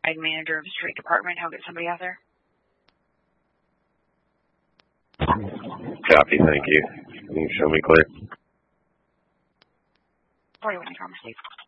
manager of the street department. He'll get somebody out there. Copy, thank you. Can you show me clear? 41 Commerce Street.